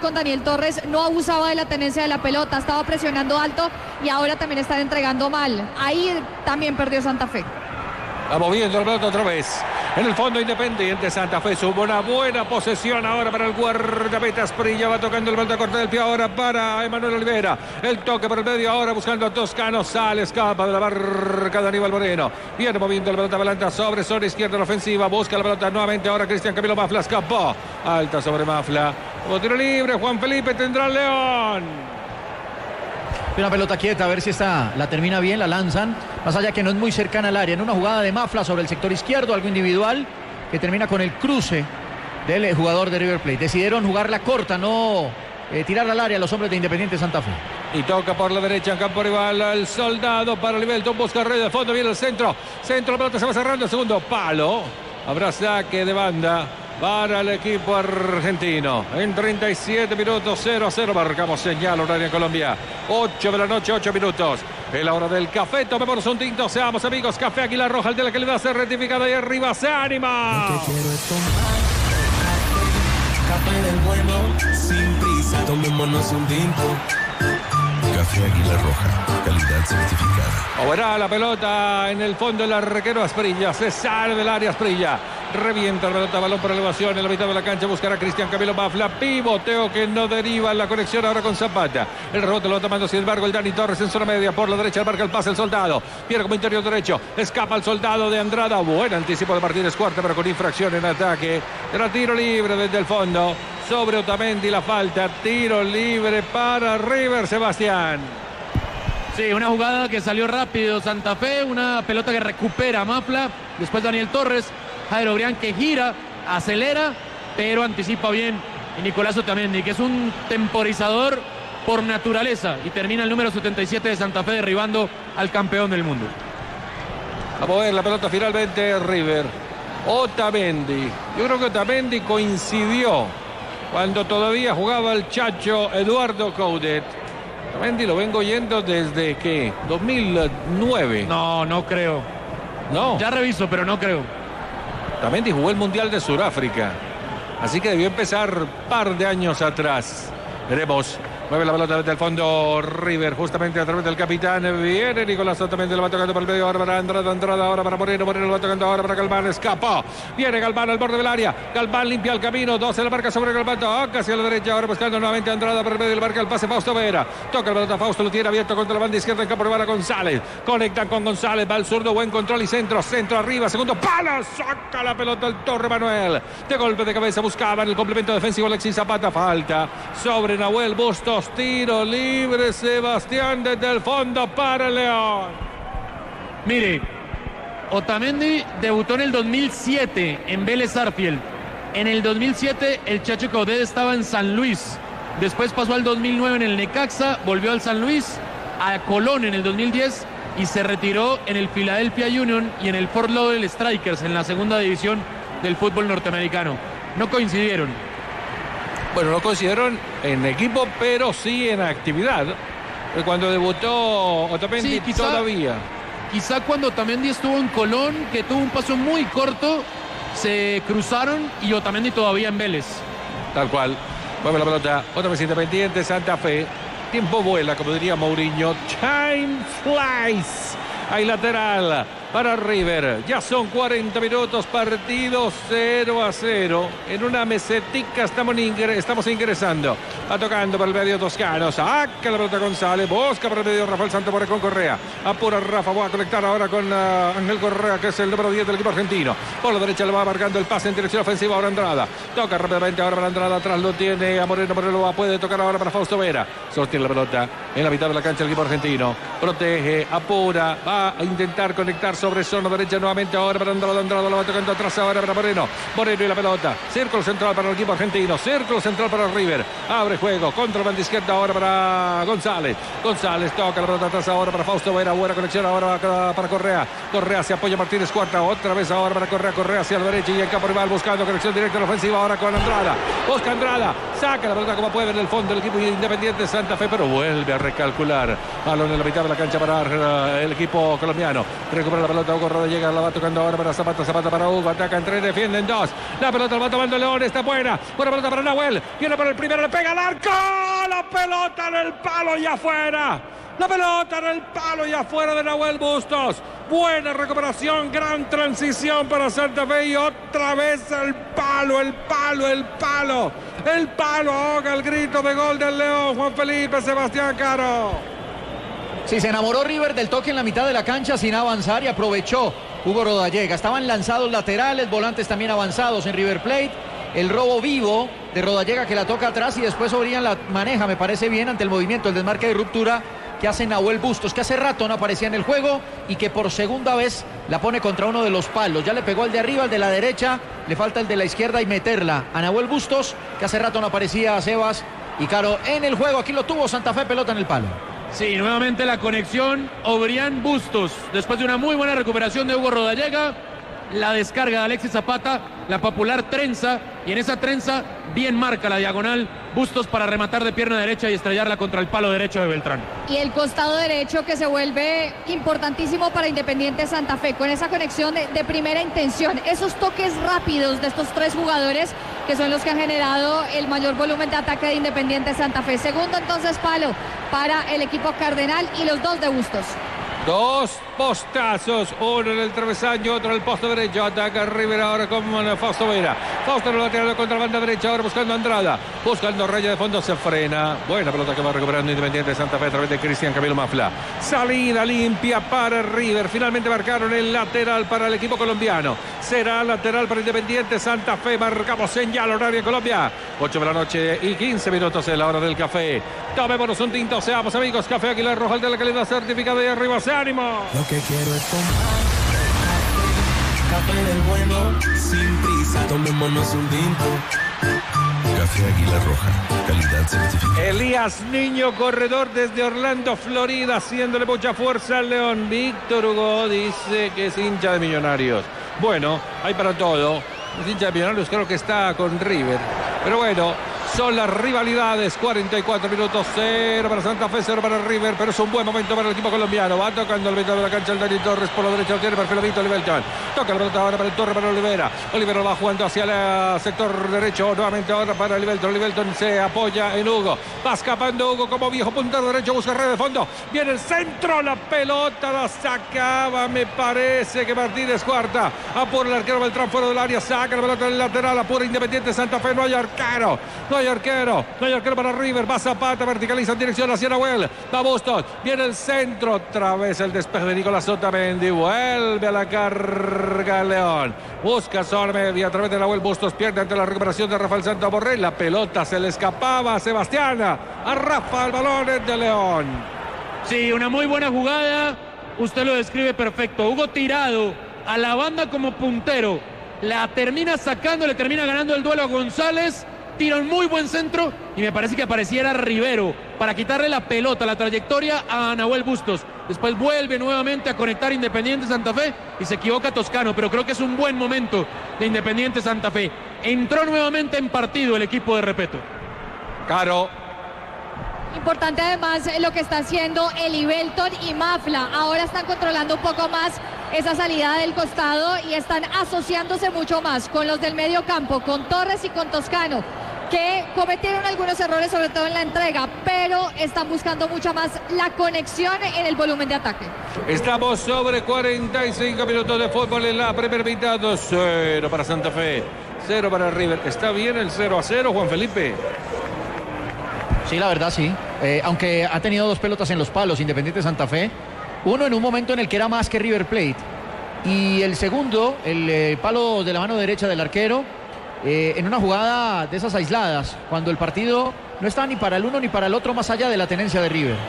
con Daniel Torres, no abusaba de la tenencia de la pelota, estaba presionando alto y ahora también están entregando mal. Ahí también perdió Santa Fe. Va moviendo la pelota otra vez. En el fondo Independiente Santa Fe sube una buena posesión ahora para el guardameta Asprilla. Va tocando el balón corta del pie ahora para Emanuel Olivera. El toque por el medio ahora buscando a Toscano. Sale, escapa de la barca de Aníbal Moreno. Viene moviendo la pelota Balanta sobre zona izquierda en la ofensiva. Busca la pelota nuevamente ahora Cristian Camilo Mafla. Escapó. Alta sobre Mafla. Como tiro libre. Juan Felipe tendrá el León. Una pelota quieta, a ver si esta la termina bien, la lanzan, más allá que no es muy cercana al área, en una jugada de Mafla sobre el sector izquierdo, algo individual, que termina con el cruce del jugador de River Plate. Decidieron jugarla corta, no tirar al área los hombres de Independiente Santa Fe. Y toca por la derecha en campo rival el Soldado para Olivelton, busca red de fondo, viene el centro, la pelota se va cerrando, el segundo palo, habrá saque de banda para el equipo argentino. En 37 minutos, 0-0. Marcamos señal horaria en Colombia. 8 de la noche, 8 minutos. Es la hora del café. Tomémonos un tinto. Seamos amigos. Café Águila Roja, el de la que le va a ser rectificado ahí arriba. ¡Se anima! Lo que quiero es tomar café del bueno, sin prisa. Tomémonos un tinto. Café Águila Roja, calidad certificada. Moverá la pelota en el fondo el arquero Asprilla. Se sale del área Asprilla. Revienta la pelota, balón por elevación en la mitad de la cancha. Buscará Cristian Camilo Mafla. Pivoteo que no deriva la conexión ahora con Zapata. El rebote lo va tomando sin embargo el Dani Torres en zona media. Por la derecha marca el pase el Soldado. Pierde como interior derecho. Escapa el Soldado de Andrada. Buen anticipo de Martínez Cuarta, pero con infracción en ataque. Era tiro libre desde el fondo. Sobre Otamendi la falta. Tiro libre para River, Sebastián. Sí, una jugada que salió rápido Santa Fe. Una pelota que recupera Mafla. Después Daniel Torres. Jairo Brián que gira, acelera, pero anticipa bien. Y Nicolás Otamendi, que es un temporizador por naturaleza. Y termina el número 77 de Santa Fe derribando al campeón del mundo. A mover la pelota finalmente River. Otamendi. Yo creo que Otamendi coincidió cuando todavía jugaba el Chacho Eduardo Coudet. Otamendi lo vengo yendo desde que 2009. No creo. No. Ya reviso, pero no creo. Otamendi jugó el Mundial de Sudáfrica. Así que debió empezar par de años atrás. Veremos. Mueve la pelota desde el fondo River, justamente a través del capitán. Viene Nicolás Otamendi, lo va tocando por el medio. Ahora para Andrada, ahora para Moreno. Moreno lo va tocando ahora para Galván. Escapó. Viene Galván al borde del área. Galván limpia el camino. 12 la marca sobre Galván. Toca hacia la derecha. Ahora buscando nuevamente Andrada por el medio. Le marca el pase Fausto Vera. Toca la pelota Fausto. Lo tiene abierto contra la banda izquierda en campo rival a González. Conectan con González. Va al zurdo. Buen control y centro. Centro arriba. Segundo palo. Saca la pelota el Torre Manuel. De golpe de cabeza buscaban el complemento defensivo Alexis Zapata. Falta sobre Nahuel Bustos. Tiro libre Sebastián desde el fondo para León. Mire, Otamendi debutó en el 2007 en Vélez Sarsfield. En el 2007 el Chacho Coudet estaba en San Luis. Después pasó al 2009 en el Necaxa, volvió al San Luis, a Colón en el 2010 y se retiró en el Philadelphia Union y en el Fort Lauderdale Strikers en la segunda división del fútbol norteamericano. No coincidieron. Bueno, no coincidieron en equipo, pero sí en actividad. Cuando debutó Otamendi sí, todavía. Quizá cuando Otamendi estuvo en Colón, que tuvo un paso muy corto, se cruzaron y Otamendi todavía en Vélez. Tal cual. Mueve la pelota. Otra vez Independiente, Santa Fe. Tiempo vuela, como diría Mourinho. Time flies. Hay lateral para River. Ya son 40 minutos, partido 0-0. En una mesetica estamos ingresando. Va tocando por el medio Toscano. Saca la pelota González. Busca por el medio Rafael Santore con Correa. Apura Rafa. Va a conectar ahora con Ángel Correa, que es el número 10 del equipo argentino. Por la derecha le va marcando el pase en dirección ofensiva. Ahora Andrada. Toca rápidamente ahora para Andrada. Atrás lo tiene a Moreno. Moreno puede tocar ahora para Fausto Vera. Sostiene la pelota en la mitad de la cancha el equipo argentino. Protege, apura. Va a intentar conectar sobre zona derecha nuevamente ahora para Andrada. Andrada lo va tocando atrás ahora para Moreno. Moreno y la pelota. Círculo central para el equipo argentino. Círculo central para River. Abre juego. Contra la banda izquierda ahora para González. González toca la pelota atrás ahora para Fausto Vera. Buena conexión ahora para Correa. Correa se apoya Martínez Cuarta. Otra vez ahora para Correa. Correa hacia la derecha y el campo rival buscando conexión directa en la ofensiva ahora con Andrada. Busca Andrada. Saca la pelota como puede en el fondo el equipo Independiente Santa Fe, pero vuelve a recalcular. Balón en la mitad de la cancha para el equipo colombiano. Recupera la pelota, Hugo Rodallega, la va tocando ahora para Zapata, Zapata para Hugo, atacan 3, defienden 2. La pelota la va tomando León, está buena. Buena pelota para Nahuel, viene por el primero, le pega al arco. La pelota en el palo y afuera. La pelota en el palo y afuera de Nahuel Bustos. Buena recuperación, gran transición para Santa Fe y otra vez el palo, el palo, el palo. El palo ahoga el grito de gol del León. Juan Felipe Sebastián Caro. Sí, se enamoró River del toque en la mitad de la cancha sin avanzar y aprovechó Hugo Rodallega. Estaban lanzados laterales, volantes también avanzados en River Plate. El robo vivo de Rodallega que la toca atrás y después Obrián la maneja, me parece bien, ante el movimiento, el desmarque de ruptura que hace Nahuel Bustos, que hace rato no aparecía en el juego y que por segunda vez la pone contra uno de los palos. Ya le pegó al de arriba, al de la derecha, le falta el de la izquierda y meterla a Nahuel Bustos, que hace rato no aparecía a Sebas y Caro en el juego. Aquí lo tuvo Santa Fe, pelota en el palo. Sí, nuevamente la conexión Obrián Bustos, después de una muy buena recuperación de Hugo Rodallega, la descarga de Alexis Zapata, la popular trenza, y en esa trenza bien marca la diagonal Bustos para rematar de pierna derecha y estrellarla contra el palo derecho de Beltrán. Y el costado derecho que se vuelve importantísimo para Independiente Santa Fe, con esa conexión de primera intención, esos toques rápidos de estos tres jugadores que son los que han generado el mayor volumen de ataque de Independiente Santa Fe. Segundo entonces palo para el equipo cardenal y los dos de Bustos. Dos postazos, uno en el travesaño, otro en el poste derecho. Ataca River ahora con Fausto Vera. Fausto lo va a tirar contra la banda derecha, ahora buscando a Andrada. Buscando raya de fondo, se frena. Buena pelota que va recuperando Independiente de Santa Fe a través de Cristian Camilo Mafla. Salida limpia para River. Finalmente marcaron el lateral para el equipo colombiano. Será lateral para Independiente Santa Fe. Marcamos señal horaria en Colombia. 8 de la noche y 15 minutos en la hora del café. Tomémonos un tinto, seamos amigos. Café Aguilar Roja, el de la calidad certificada y arriba. ¡Ánimo! Lo que quiero es tomar café del bueno, sin prisa, tomémonos un tinto. Café Aguilar Roja, calidad certificada. Elías Niño, corredor desde Orlando, Florida, haciéndole mucha fuerza al León. Víctor Hugo dice que es hincha de Millonarios. Bueno, hay para todo. Es hincha de Millonarios, creo que está con River. Pero bueno, son las rivalidades. 44 minutos, 0 para Santa Fe, 0 para River, pero es un buen momento para el equipo colombiano. Va tocando el mitad de la cancha el Dani Torres, por la derecha lo tiene perfilamente Olivelton. Toca la pelota ahora para el Torre, para Olivera. Olivera va jugando hacia el sector derecho, nuevamente ahora para Olivelton. Olivelton se apoya en Hugo. Va escapando Hugo como viejo puntero derecho, busca red de fondo. Viene el centro, la pelota la sacaba, me parece que Martínez Cuarta. Apura el arquero Beltrán fuera del área, saca la pelota del lateral, apura Independiente Santa Fe, no hay arquero. No hay arquero para River. Va Zapata, verticaliza en dirección hacia Nahuel. Va Bustos, viene el centro. Otra vez el despeje de Nicolás Otamendi. Vuelve a la carga León. Busca zona media a través de Nahuel Bustos. Pierde ante la recuperación de Rafael Santaborré. La pelota se le escapaba a Sebastián. A Rafa, el balón es de León. Sí, una muy buena jugada. Usted lo describe perfecto. Hugo tirado a la banda como puntero. La termina sacando, le termina ganando el duelo a González. Tira un muy buen centro y me parece que apareciera Rivero para quitarle la pelota, la trayectoria a Nahuel Bustos. Después vuelve nuevamente a conectar Independiente Santa Fe y se equivoca Toscano, pero creo que es un buen momento de Independiente Santa Fe. Entró nuevamente en partido el equipo de Repeto. Caro. Importante además lo que está haciendo Olivelton y Mafla. Ahora están controlando un poco más esa salida del costado y están asociándose mucho más con los del medio campo, con Torres y con Toscano, que cometieron algunos errores, sobre todo en la entrega, pero están buscando mucho más la conexión en el volumen de ataque. Estamos sobre 45 minutos de fútbol en la primera mitad. 0 para Santa Fe, 0 para River. ¿Está bien el 0-0, Juan Felipe? Sí, la verdad sí. Aunque ha tenido dos pelotas en los palos Independiente Santa Fe. Uno en un momento en el que era más que River Plate. Y el segundo, el palo de la mano derecha del arquero, en una jugada de esas aisladas, cuando el partido no está ni para el uno ni para el otro, más allá de la tenencia de River.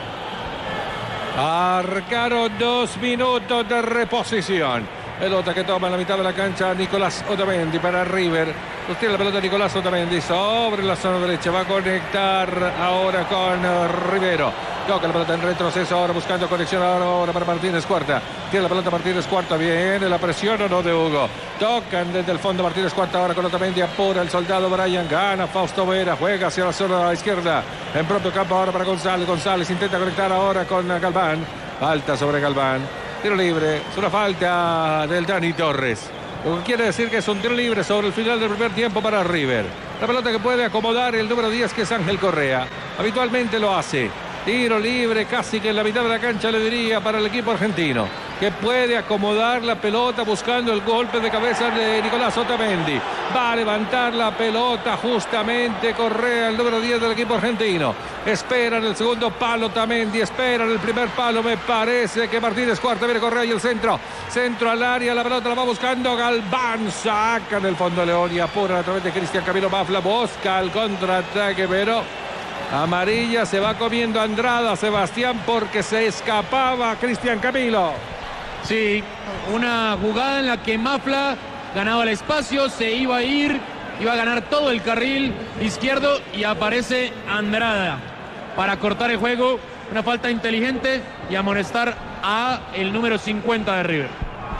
Marcaron 2 minutos de reposición. Pelota que toma en la mitad de la cancha Nicolás Otamendi para River. Sostiene la pelota Nicolás Otamendi sobre la zona derecha. Va a conectar ahora con Rivero. Toca la pelota en retroceso ahora buscando conexión ahora para Martínez Cuarta. Tiene la pelota Martínez Cuarta. Viene la presión o no de Hugo. Tocan desde el fondo Martínez Cuarta ahora con Otamendi. Apura el soldado Brian. Gana Fausto Vera. Juega hacia la zona izquierda. En propio campo ahora para González. González intenta conectar ahora con Galván. Falta sobre Galván. Tiro libre. Es una falta del Dani Torres. Lo que quiere decir que es un tiro libre sobre el final del primer tiempo para River. La pelota que puede acomodar el número 10 que es Ángel Correa. Habitualmente lo hace. Tiro libre casi que en la mitad de la cancha le diría para el equipo argentino. Que puede acomodar la pelota buscando el golpe de cabeza de Nicolás Otamendi. Va a levantar la pelota justamente Correa, el número 10 del equipo argentino. Esperan el segundo palo Otamendi, esperan el primer palo. Me parece que Martínez Cuarta viene Correa y el centro. Centro al área, la pelota la va buscando Galván. Saca en el fondo León y apura a través de Cristian Camilo Mafla. Busca el contraataque, pero amarilla se va comiendo Andrada, Sebastián, porque se escapaba Cristian Camilo. Sí, una jugada en la que Mafla ganaba el espacio, se iba a ir, iba a ganar todo el carril izquierdo y aparece Andrada para cortar el juego. Una falta inteligente y amonestar a el número 50 de River.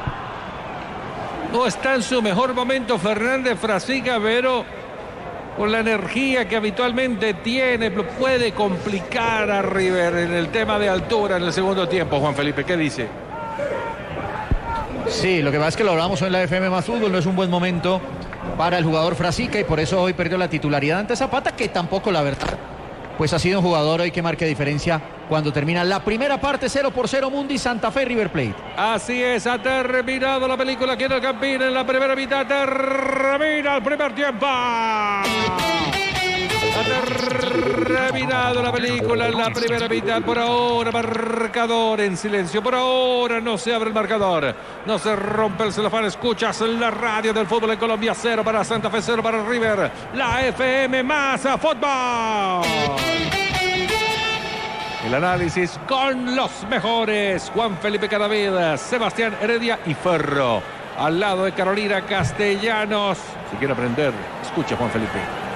No está en su mejor momento Fernández Frasica, pero con la energía que habitualmente tiene puede complicar a River en el tema de altura en el segundo tiempo. Juan Felipe, ¿qué dice? Sí, lo que pasa es que lo hablamos hoy en la FM Más Fútbol, no es un buen momento para el jugador Frasica y por eso hoy perdió la titularidad ante Zapata, que tampoco, la verdad, pues ha sido un jugador hoy que marque diferencia cuando termina la primera parte. 0-0 Mundi, Santa Fe, River Plate. Así es, ha terminado la película aquí en el Campín en la primera mitad. Termina el primer tiempo. Ha terminado la película en la primera mitad. Por ahora, marcador en silencio. Por ahora no se abre el marcador. No se rompe el celofán. Escuchas la radio del fútbol en Colombia. 0 para Santa Fe, 0 para River. La FM más a fútbol. El análisis con los mejores. Juan Felipe Cadavid, Sebastián Heredia y Ferro. Al lado de Carolina Castellanos. Si quiere aprender, escucha Juan Felipe.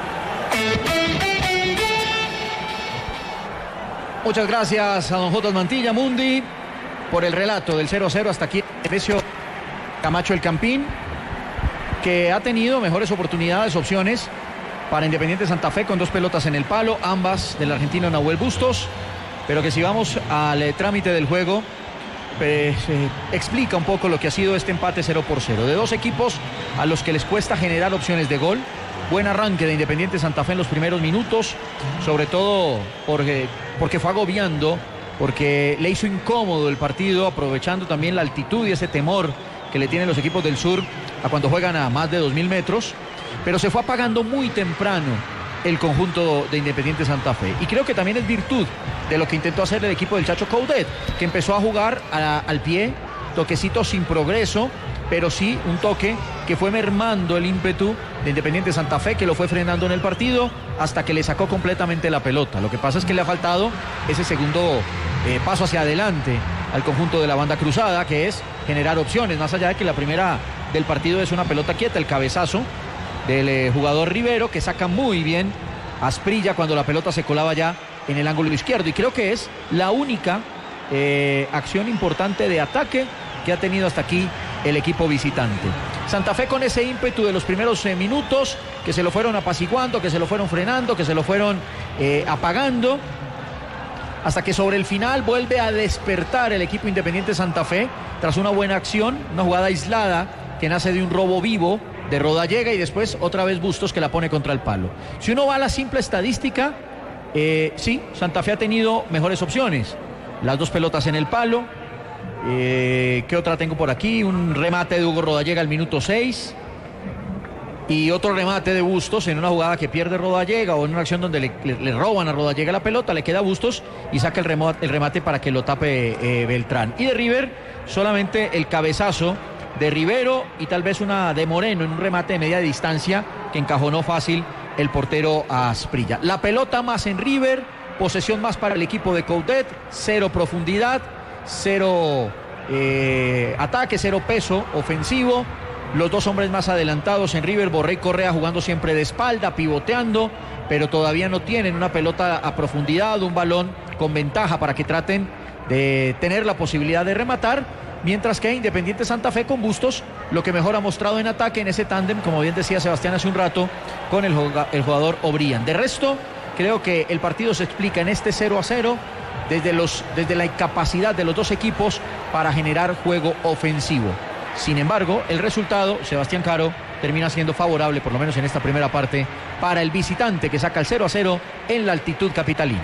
Muchas gracias a don J. Mantilla, Mundi, por el relato del 0-0 hasta aquí. Nemesio Camacho El Campín, que ha tenido mejores oportunidades, opciones para Independiente Santa Fe con 2 pelotas en el palo, ambas del argentino Nahuel Bustos, pero que si vamos al trámite del juego, pues, explica un poco lo que ha sido este empate 0-0, de 2 equipos a los que les cuesta generar opciones de gol. Buen arranque de Independiente Santa Fe en los primeros minutos, sobre todo porque fue agobiando, porque le hizo incómodo el partido, aprovechando también la altitud y ese temor que le tienen los equipos del sur a cuando juegan a más de 2.000 metros, pero se fue apagando muy temprano el conjunto de Independiente Santa Fe. Y creo que también es virtud de lo que intentó hacer el equipo del Chacho Coudet, que empezó a jugar al pie, toquecitos sin progreso, pero sí un toque que fue mermando el ímpetu de Independiente Santa Fe, que lo fue frenando en el partido hasta que le sacó completamente la pelota. Lo que pasa es que le ha faltado ese segundo paso hacia adelante al conjunto de la banda cruzada, que es generar opciones, más allá de que la primera del partido es una pelota quieta, el cabezazo del jugador Rivero, que saca muy bien a Asprilla cuando la pelota se colaba ya en el ángulo izquierdo, y creo que es la única acción importante de ataque que ha tenido hasta aquí el equipo visitante. Santa Fe con ese ímpetu de los primeros minutos, que se lo fueron apaciguando, que se lo fueron frenando, que se lo fueron apagando, hasta que sobre el final vuelve a despertar el equipo Independiente Santa Fe, tras una buena acción, una jugada aislada que nace de un robo vivo de Rodallega y después otra vez Bustos que la pone contra el palo. Si uno va a la simple estadística, sí, Santa Fe ha tenido mejores opciones, las 2 pelotas en el palo. ¿Qué otra tengo por aquí? Un remate de Hugo Rodallega al minuto 6 y otro remate de Bustos en una jugada que pierde Rodallega o en una acción donde le roban a Rodallega la pelota, le queda a Bustos y saca el remate para que lo tape Beltrán. Y de River solamente el cabezazo de Rivero y tal vez una de Moreno en un remate de media distancia que encajonó fácil el portero a Asprilla. La pelota más en River, posesión más para el equipo de Coudet, 0 profundidad, 0 ataque, 0 peso ofensivo. Los 2 hombres más adelantados en River, Borré y Correa jugando siempre de espalda, pivoteando, pero todavía no tienen una pelota a profundidad, un balón con ventaja para que traten de tener la posibilidad de rematar, mientras que Independiente Santa Fe con Bustos lo que mejor ha mostrado en ataque en ese tándem, como bien decía Sebastián hace un rato, con el jugador Obrián. De resto, creo que el partido se explica en este 0-0 desde la incapacidad de los dos equipos para generar juego ofensivo. Sin embargo, el resultado, Sebastián Caro, termina siendo favorable, por lo menos en esta primera parte, para el visitante que saca el 0-0 en la altitud capitalina.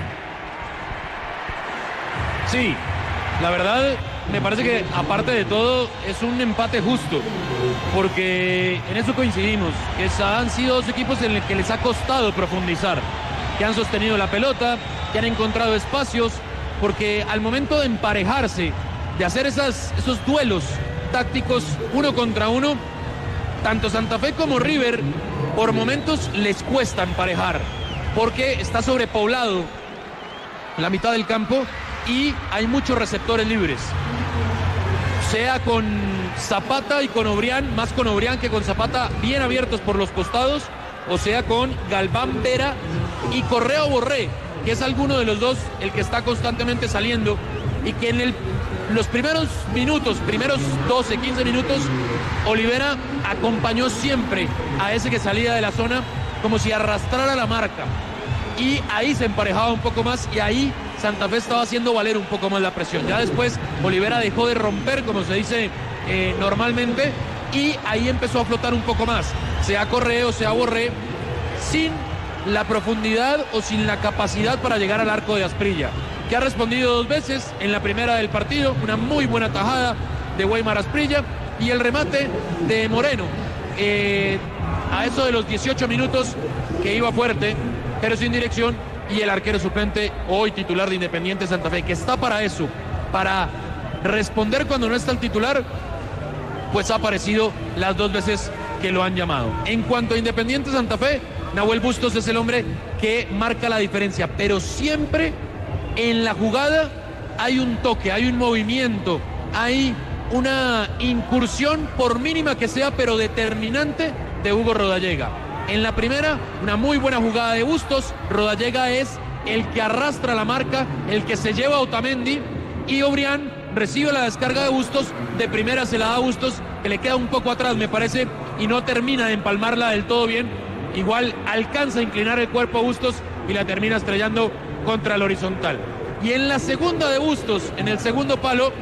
Sí, la verdad me parece que aparte de todo es un empate justo, porque en eso coincidimos, que han sido dos equipos en los que les ha costado profundizar, que han sostenido la pelota, que han encontrado espacios, porque al momento de emparejarse, de hacer esos duelos tácticos uno contra uno, tanto Santa Fe como River por momentos les cuesta emparejar, porque está sobrepoblado la mitad del campo y hay muchos receptores libres, sea con Zapata y con Obrián, más con Obrián que con Zapata, bien abiertos por los costados, o sea con Galván, Vera y Correa o Borré, que es alguno de los dos el que está constantemente saliendo, y que en los primeros minutos, primeros 12, 15 minutos, Olivera acompañó siempre a ese que salía de la zona como si arrastrara la marca, y ahí se emparejaba un poco más, y ahí Santa Fe estaba haciendo valer un poco más la presión. Ya después Olivera dejó de romper, como se dice normalmente, y ahí empezó a flotar un poco más, sea Correa o sea Borré, sin la profundidad o sin la capacidad para llegar al arco de Asprilla, que ha respondido dos veces en la primera del partido, una muy buena tajada de Weimar Asprilla y el remate de Moreno, a eso de los 18 minutos, que iba fuerte, pero sin dirección, y el arquero suplente, hoy titular de Independiente Santa Fe, que está para eso, para responder cuando no está el titular, pues ha aparecido las dos veces que lo han llamado. En cuanto a Independiente Santa Fe, Nahuel Bustos es el hombre que marca la diferencia, pero siempre en la jugada hay un toque, hay un movimiento, hay una incursión, por mínima que sea, pero determinante, de Hugo Rodallega. En la primera, una muy buena jugada de Bustos. Rodallega es el que arrastra la marca, el que se lleva a Otamendi, y Obrián recibe la descarga de Bustos, de primera se la da a Bustos, que le queda un poco atrás, me parece, y no termina de empalmarla del todo bien. Igual alcanza a inclinar el cuerpo a Bustos y la termina estrellando contra el horizontal. Y en la segunda de Bustos, en el segundo palo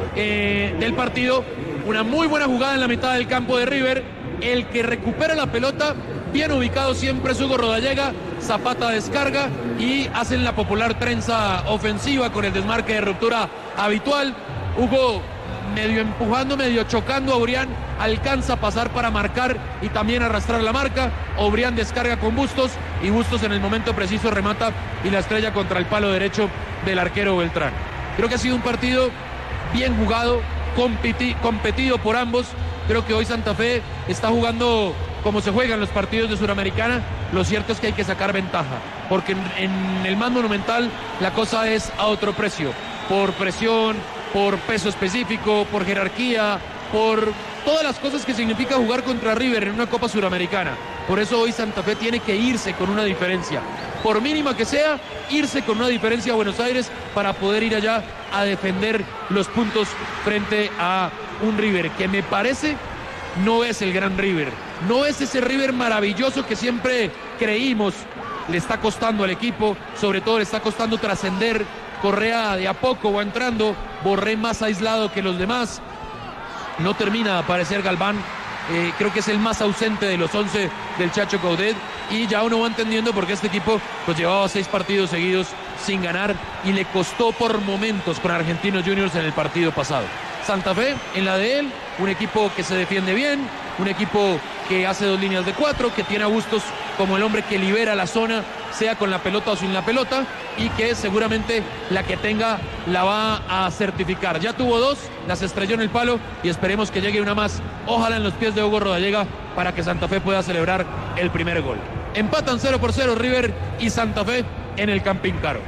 del partido, una muy buena jugada en la mitad del campo de River. El que recupera la pelota, bien ubicado siempre es Hugo Rodallega. Zapata descarga y hacen la popular trenza ofensiva con el desmarque de ruptura habitual. Hugo, medio empujando, medio chocando a Obrián, alcanza a pasar para marcar y también arrastrar la marca. Obrián descarga con Bustos y Bustos en el momento preciso remata y la estrella contra el palo derecho del arquero Beltrán. Creo que ha sido un partido bien jugado, competido por ambos. Creo que hoy Santa Fe está jugando como se juegan los partidos de Suramericana. Lo cierto es que hay que sacar ventaja, porque en el más monumental la cosa es a otro precio, por presión, por peso específico, por jerarquía, por todas las cosas que significa jugar contra River en una Copa Suramericana. Por eso hoy Santa Fe tiene que irse con una diferencia, por mínima que sea, irse con una diferencia a Buenos Aires para poder ir allá a defender los puntos frente a un River que me parece no es el gran River, no es ese River maravilloso que siempre creímos. Le está costando al equipo, sobre todo le está costando trascender. Correa de a poco va entrando, Borré más aislado que los demás, no termina de aparecer Galván, creo que es el más ausente de los 11 del Chacho Coudet, y ya uno va entendiendo por qué este equipo pues llevaba 6 partidos seguidos sin ganar y le costó por momentos con Argentinos Juniors en el partido pasado. Santa Fe en la de él, un equipo que se defiende bien, un equipo que hace 2 líneas de 4, que tiene a Bustos como el hombre que libera la zona, sea con la pelota o sin la pelota, y que seguramente la que tenga la va a certificar. Ya tuvo 2, las estrelló en el palo y esperemos que llegue una más, ojalá en los pies de Hugo Rodallega, para que Santa Fe pueda celebrar el primer gol. Empatan 0-0 River y Santa Fe en el Campín Caro.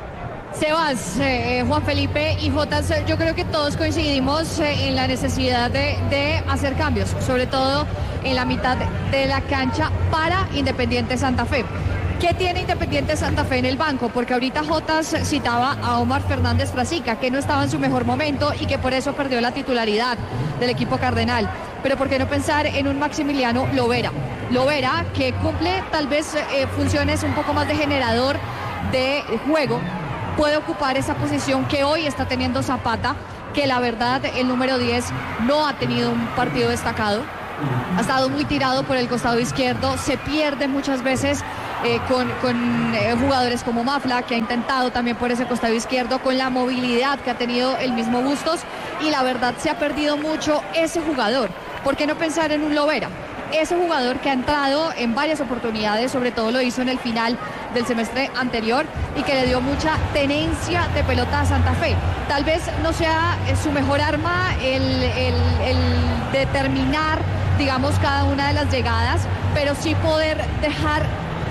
Sebas, Juan Felipe y Jotas, yo creo que todos coincidimos en la necesidad de hacer cambios, sobre todo en la mitad de la cancha para Independiente Santa Fe. ¿Qué tiene Independiente Santa Fe en el banco? Porque ahorita Jotas citaba a Omar Fernández Frasica, que no estaba en su mejor momento y que por eso perdió la titularidad del equipo cardenal. Pero ¿por qué no pensar en un Maximiliano Lovera? Lovera, que cumple tal vez funciones un poco más de generador de juego, puede ocupar esa posición que hoy está teniendo Zapata, que la verdad el número 10 no ha tenido un partido destacado. Ha estado muy tirado por el costado izquierdo, se pierde muchas veces con jugadores como Mafla, que ha intentado también por ese costado izquierdo, con la movilidad que ha tenido el mismo Bustos, y la verdad se ha perdido mucho ese jugador. ¿Por qué no pensar en un Lovera? Ese jugador que ha entrado en varias oportunidades, sobre todo lo hizo en el final del semestre anterior y que le dio mucha tenencia de pelota a Santa Fe. Tal vez no sea su mejor arma el determinar, digamos, cada una de las llegadas, pero sí poder dejar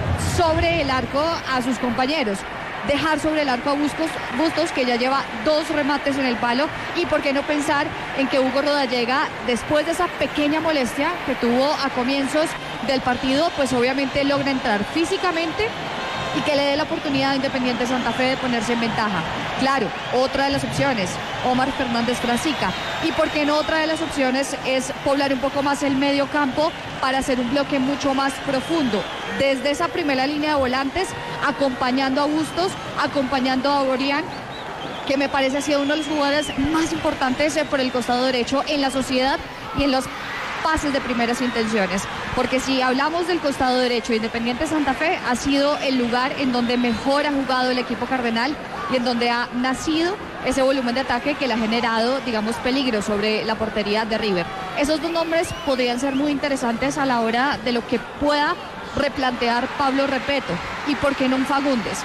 sobre el arco a sus compañeros. Dejar sobre el arco a Bustos, que ya lleva 2 remates en el palo, y por qué no pensar en que Hugo Rodallega, después de esa pequeña molestia que tuvo a comienzos del partido, pues obviamente logra entrar físicamente y que le dé la oportunidad a Independiente Santa Fe de ponerse en ventaja. Claro, otra de las opciones, Omar Fernández Frasica. Y por qué no, otra de las opciones es poblar un poco más el medio campo para hacer un bloque mucho más profundo. Desde esa primera línea de volantes, acompañando a Bustos, acompañando a Orián, que me parece ha sido uno de los jugadores más importantes por el costado derecho en la Sociedad y en los pases de primeras intenciones, porque si hablamos del costado derecho, Independiente Santa Fe ha sido el lugar en donde mejor ha jugado el equipo cardenal y en donde ha nacido ese volumen de ataque que le ha generado, digamos, peligro sobre la portería de River. Esos 2 nombres podrían ser muy interesantes a la hora de lo que pueda replantear Pablo Repeto. Y por qué no un Fagundes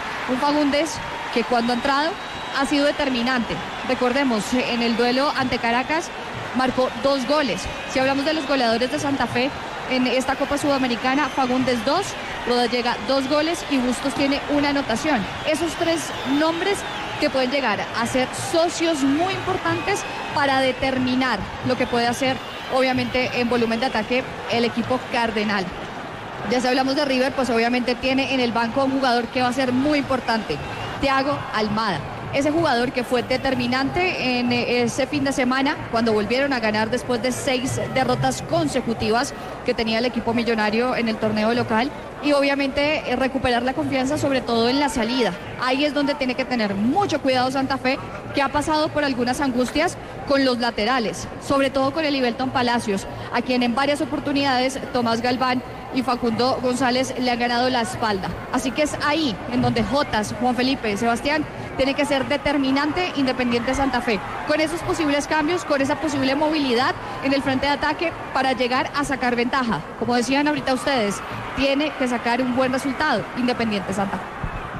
que cuando ha entrado ha sido determinante. Recordemos, en el duelo ante Caracas marcó 2 goles. Si hablamos de los goleadores de Santa Fe en esta Copa Sudamericana, Fagundes 2, Rodallega 2 goles y Bustos tiene 1 anotación. Esos 3 nombres que pueden llegar a ser socios muy importantes para determinar lo que puede hacer, obviamente, en volumen de ataque el equipo cardenal. Ya si hablamos de River, pues obviamente tiene en el banco un jugador que va a ser muy importante, Thiago Almada. Ese jugador que fue determinante en ese fin de semana cuando volvieron a ganar después de 6 derrotas consecutivas que tenía el equipo millonario en el torneo local, y obviamente recuperar la confianza sobre todo en la salida. Ahí es donde tiene que tener mucho cuidado Santa Fe, que ha pasado por algunas angustias con los laterales, sobre todo con el Ibelton Palacios, a quien en varias oportunidades Tomás Galván y Facundo González le han ganado la espalda. Así que es ahí en donde Jotas, Juan Felipe, Sebastián, tiene que ser determinante Independiente Santa Fe, con esos posibles cambios, con esa posible movilidad en el frente de ataque para llegar a sacar ventaja. Como decían ahorita ustedes, tiene que sacar un buen resultado Independiente Santa Fe.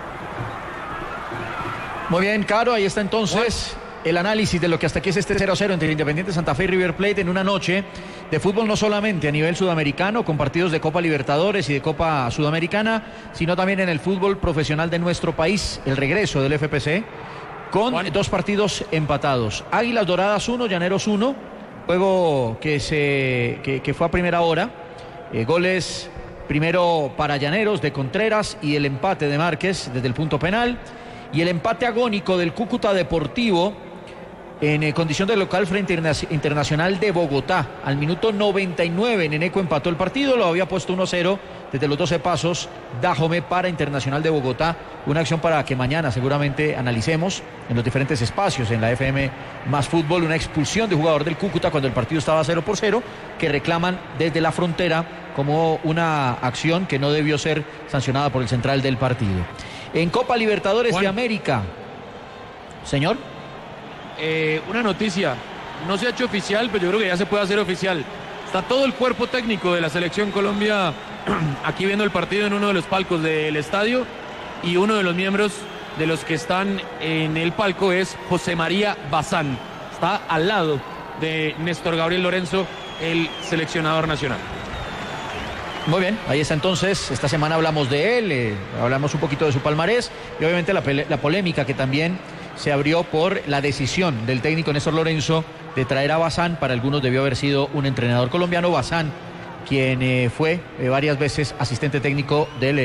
Muy bien, Caro, ahí está entonces el análisis de lo que hasta aquí es este 0-0 entre Independiente Santa Fe y River Plate en una noche de fútbol no solamente a nivel sudamericano, con partidos de Copa Libertadores y de Copa Sudamericana, sino también en el fútbol profesional de nuestro país, el regreso del FPC, con 2 partidos empatados. Águilas Doradas 1, Llaneros 1, juego que fue a primera hora, goles primero para Llaneros de Contreras y el empate de Márquez desde el punto penal, y el empate agónico del Cúcuta Deportivo en condición de local frente a Internacional de Bogotá. Al minuto 99 Neneco empató el partido, lo había puesto 1-0 desde los 12 pasos Dajome para Internacional de Bogotá. Una acción para que mañana seguramente analicemos en los diferentes espacios en la FM Más Fútbol. Una expulsión de jugador del Cúcuta cuando el partido estaba 0-0, que reclaman desde la frontera como una acción que no debió ser sancionada por el central del partido. En Copa Libertadores de América, señor. Una noticia, no se ha hecho oficial, pero yo creo que ya se puede hacer oficial. Está todo el cuerpo técnico de la Selección Colombia aquí viendo el partido en uno de los palcos del estadio, y uno de los miembros de los que están en el palco es José María Bazán. Está al lado de Néstor Gabriel Lorenzo, el seleccionador nacional. Muy bien, ahí está entonces. Esta semana hablamos de él, hablamos un poquito de su palmarés y obviamente la polémica que también se abrió por la decisión del técnico Néstor Lorenzo de traer a Bazán. Para algunos debió haber sido un entrenador colombiano. Bazán, quien fue varias veces asistente técnico del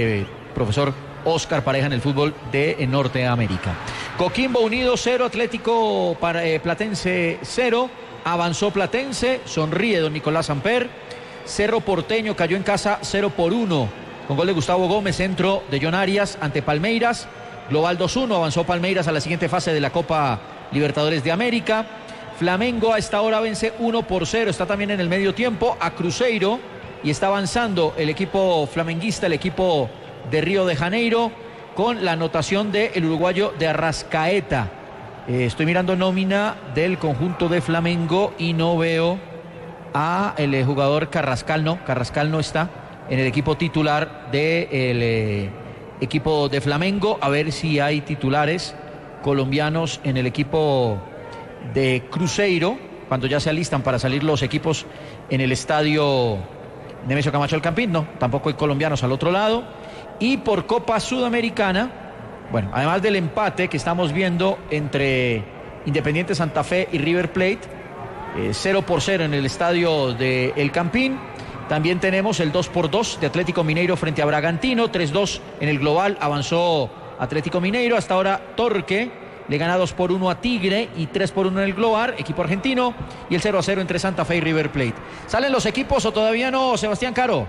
profesor Oscar Pareja en el fútbol de Norteamérica. Coquimbo Unido 0, Atlético Platense 0. Avanzó Platense, sonríe don Nicolás Samper. Cerro Porteño cayó en casa 0-1 con gol de Gustavo Gómez, centro de John Arias ante Palmeiras. Global 2-1, avanzó Palmeiras a la siguiente fase de la Copa Libertadores de América. Flamengo a esta hora vence 1-0, está también en el medio tiempo a Cruzeiro y está avanzando el equipo flamenguista, el equipo de Río de Janeiro, con la anotación del uruguayo de Arrascaeta. Estoy mirando nómina del conjunto de Flamengo y no veo a el jugador Carrascal no está en el equipo titular del equipo de Flamengo. A ver si hay titulares colombianos en el equipo de Cruzeiro, cuando ya se alistan para salir los equipos en el estadio Nemesio Camacho del Campín. No, tampoco hay colombianos al otro lado. Y por Copa Sudamericana, bueno, además del empate que estamos viendo entre Independiente Santa Fe y River Plate, 0-0 en el estadio de El Campín. También tenemos el 2-2 de Atlético Mineiro frente a Bragantino, 3-2 en el global, avanzó Atlético Mineiro. Hasta ahora Torque le gana 2-1 a Tigre y 3-1 en el global, equipo argentino, y el 0-0 entre Santa Fe y River Plate. ¿Salen los equipos o todavía no, Sebastián Caro?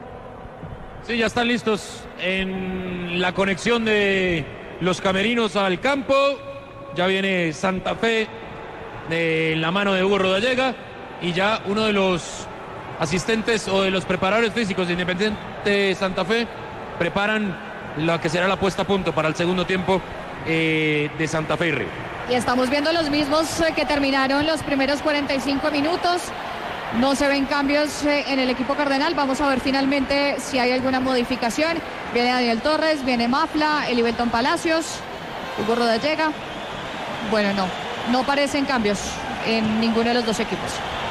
Sí, ya están listos en la conexión de los camerinos al campo. Ya viene Santa Fe de la mano de Hugo Rodallega y ya uno de los asistentes o de los preparadores físicos de Independiente Santa Fe preparan la que será la puesta a punto para el segundo tiempo de Santa Fe y Río. Y estamos viendo los mismos que terminaron los primeros 45 minutos. No se ven cambios en el equipo cardenal. Vamos a ver finalmente si hay alguna modificación. Viene Daniel Torres, viene Mafla, Elivelton Palacios, Hugo Rodallega. Bueno, no parecen cambios en ninguno de los dos equipos.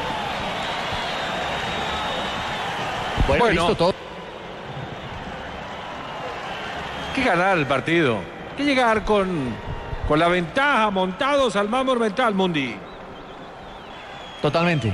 Bueno, listo todo. Hay que ganar el partido. Hay que llegar con la ventaja, montados al más monumental, Mundi. Totalmente.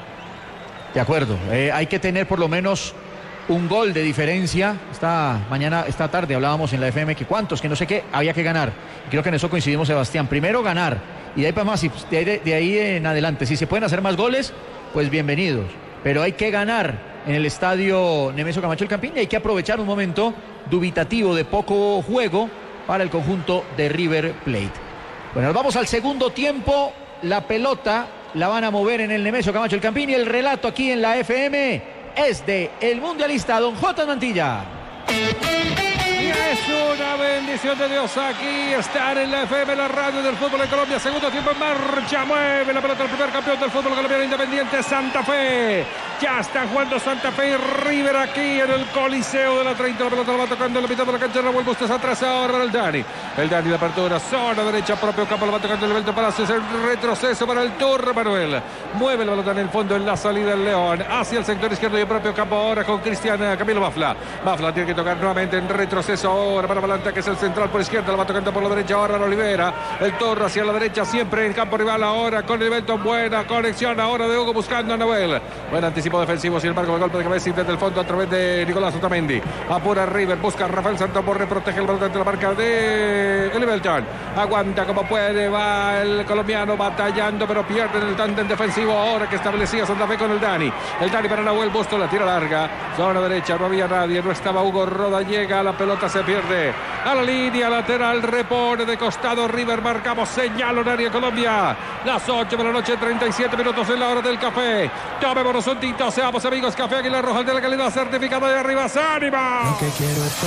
De acuerdo. Hay que tener por lo menos un gol de diferencia. Esta tarde hablábamos en la FM que cuántos, que no sé qué, había que ganar. Creo que en eso coincidimos, Sebastián. Primero ganar y de ahí para más, de ahí en adelante. Si se pueden hacer más goles, pues bienvenidos. Pero hay que ganar en el estadio Nemesio Camacho del Campín y hay que aprovechar un momento dubitativo de poco juego para el conjunto de River Plate. Bueno, nos vamos al segundo tiempo. La pelota la van a mover en el Nemesio Camacho del Campín y el relato aquí en la FM es de el mundialista don J. Mantilla. Y es una bendición de Dios aquí estar en la FM, la radio del fútbol de Colombia. Segundo tiempo en marcha, mueve la pelota el primer campeón del fútbol colombiano, Independiente Santa Fe. Ya están jugando Santa Fe y River aquí en el Coliseo de la 30. La pelota la va tocando en la mitad de la cancha. La vuelve usted atrás ahora el Dani. El Dani de apertura, zona derecha, propio campo. La va tocando el Belto Palacios. El retroceso para el Turre Manuel. Mueve la pelota en el fondo en la salida del León. Hacia el sector izquierdo y el propio campo ahora con Cristian Camilo Mafla. Mafla tiene que tocar nuevamente en retroceso ahora para Valanta, que es el central por izquierda. La va tocando por la derecha ahora Olivera. El Torre hacia la derecha, siempre en campo rival ahora con el Belto. Buena conexión ahora de Hugo buscando a Nahuel. Buen anticipo defensivo, sin embargo, el golpe de cabeza desde el fondo a través de Nicolás Otamendi. Apura River, busca a Rafael Santaborre, protege el balón ante la marca de Elivelton. Aguanta como puede, va el colombiano batallando, pero pierde en el tándem defensivo ahora que establecía Santa Fe con el Dani. El Dani para Nahuel, Busto, la tira larga. Zona derecha, no había nadie, no estaba Hugo Roda, llega, la pelota se pierde. A la línea lateral, repone de costado River, marcamos señal horaria Colombia. Las 8 de la noche, 37 minutos en la hora del café. Tomémonos un tinto, seamos amigos, Café Águila Roja, de la calidad certificada de arriba, ¡ánima! Lo que quiero es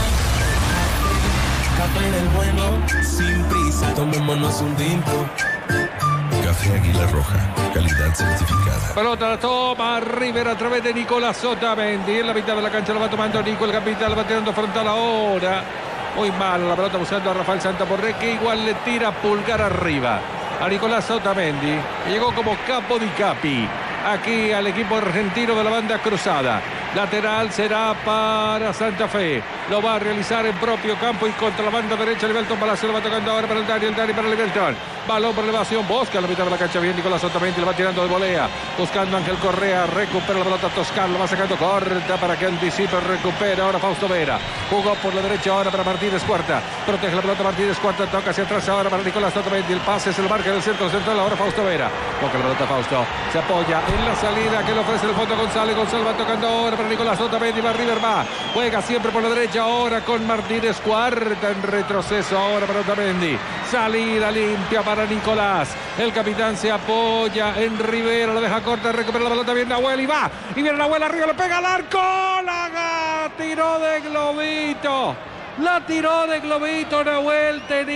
tomar café del bueno, sin prisa, tomémonos un tinto. Café Águila Roja, calidad certificada. Pelota la toma River a través de Nicolás Otamendi. En la mitad de la cancha la va tomando Nico, el capitán, la va tirando frontal ahora. Muy mal la pelota buscando a Rafael Santaborre, que igual le tira pulgar arriba a Nicolás Otamendi. Llegó como capo di capi aquí al equipo argentino de la banda cruzada. Lateral será para Santa Fe. lo va a realizar en propio campo y contra la banda derecha. Livelton Palacio lo va tocando ahora para el Dani para Livelton. Balón por elevación, busca la mitad de la cancha bien Nicolás Otamendi, lo va tirando de volea, buscando Ángel Correa, recupera la pelota Toscano, lo va sacando corta para que anticipe, recupera ahora Fausto Vera, jugó por la derecha ahora para Martínez Cuarta, protege la pelota Martínez Cuarta, toca hacia atrás ahora para Nicolás Otamendi, el pase se lo marca en el centro central, ahora Fausto Vera, toca la pelota Fausto, se apoya en la salida que le ofrece el fondo González va tocando ahora para Nicolás Otamendi, va River, juega siempre por la derecha ahora con Martínez Cuarta, en retroceso ahora para Otamendi, salida limpia para Nicolás, el capitán se apoya en Rivera, lo deja corta, recupera la pelota bien Nahuel y va, y viene Nahuel arriba, le pega al arco, la tiró de globito Nahuel, tenía